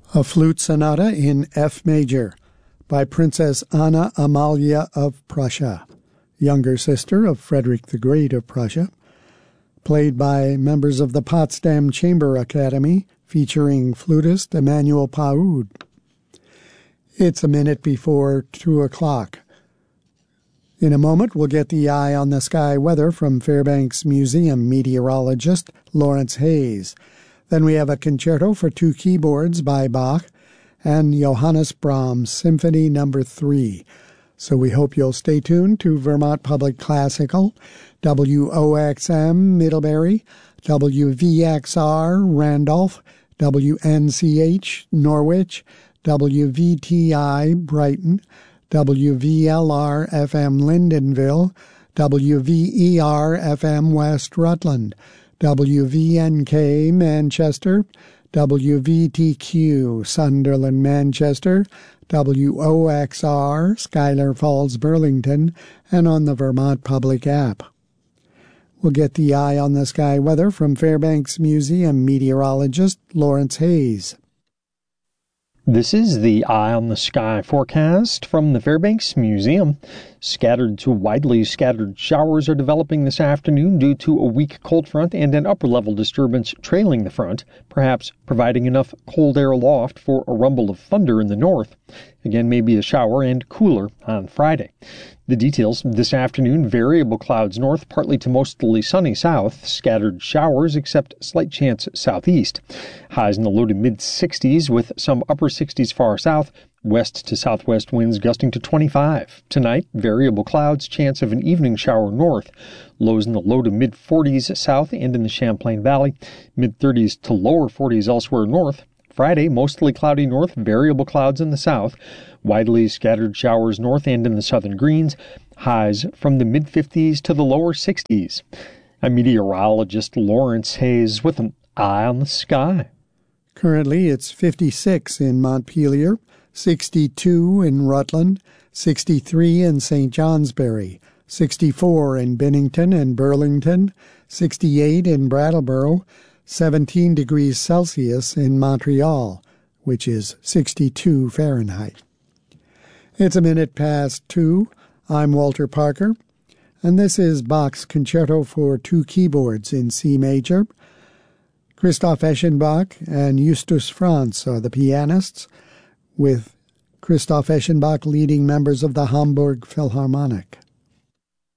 A Flute Sonata in F Major by Princess Anna Amalia of Prussia, younger sister of Frederick the Great of Prussia, played by members of the Potsdam Chamber Academy, featuring flutist Emmanuel Paoud. It's a minute before 2 o'clock. In a moment, we'll get the eye on the sky weather from Fairbanks Museum meteorologist Lawrence Hayes. Then we have a concerto for two keyboards by Bach and Johannes Brahms Symphony No. 3. So we hope you'll stay tuned to Vermont Public Classical, WOXM Middlebury, WVXR Randolph, WNCH Norwich, WVTI Brighton, WVLR FM Lyndonville, WVER FM West Rutland, WVNK Manchester, WVTQ Sunderland Manchester, WOXR Schuyler Falls Burlington, and on the Vermont Public app. We'll get the eye on the sky weather from Fairbanks Museum meteorologist Lawrence Hayes. This is the Eye on the Sky forecast from the Fairbanks Museum. Scattered to widely scattered showers are developing this afternoon due to a weak cold front and an upper-level disturbance trailing the front, perhaps providing enough cold air aloft for a rumble of thunder in the north. Again, maybe a shower and cooler on Friday. The details this afternoon: variable clouds north, partly to mostly sunny south, scattered showers except slight chance southeast. Highs in the low to mid-60s with some upper 60s far south, west to southwest winds gusting to 25. Tonight, variable clouds, chance of an evening shower north. Lows in the low to mid-40s south and in the Champlain Valley, mid-30s to lower 40s elsewhere north. Friday, mostly cloudy north, variable clouds in the south, widely scattered showers north and in the southern Greens, highs from the mid-50s to the lower 60s. I'm meteorologist Lawrence Hayes with an Eye on the Sky. Currently, it's 56 in Montpelier, 62 in Rutland, 63 in St. Johnsbury, 64 in Bennington and Burlington, 68 in Brattleboro, 17 degrees Celsius in Montreal, which is 62 Fahrenheit. It's a minute past 2. I'm Walter Parker, and this is Bach's Concerto for two keyboards in C major. Christoph Eschenbach and Justus Franz are the pianists, with Christoph Eschenbach leading members of the Hamburg Philharmonic.